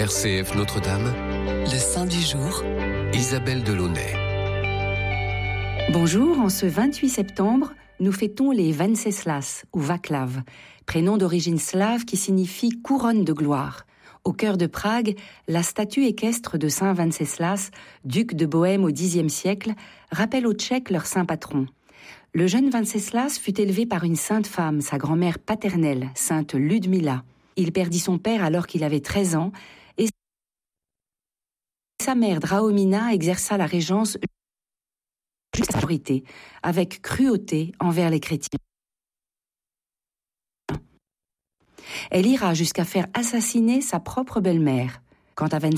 RCF Notre-Dame, le Saint du jour, Isabelle Delaunay. Bonjour, en ce 28 septembre, nous fêtons les Venceslas ou Vaclav, prénom d'origine slave qui signifie couronne de gloire. Au cœur de Prague, la statue équestre de Saint Venceslas, duc de Bohême au Xe siècle, rappelle aux Tchèques leur saint patron. Le jeune Venceslas fut élevé par une sainte femme, sa grand-mère paternelle, sainte Ludmila. Il perdit son père alors qu'il avait 13 ans et sa mère Drahomina exerça la régence jusqu'à sa majorité, avec cruauté envers les chrétiens. Elle ira jusqu'à faire assassiner sa propre belle-mère. Quant à